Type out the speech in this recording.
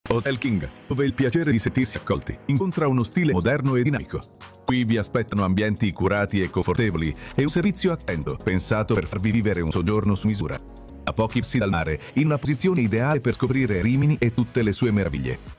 Hotel King, dove il piacere di sentirsi accolti incontra uno stile moderno e dinamico. Qui vi aspettano ambienti curati e confortevoli e un servizio attento, pensato per farvi vivere un soggiorno su misura. A pochi passi dal mare, in una posizione ideale per scoprire Rimini e tutte le sue meraviglie.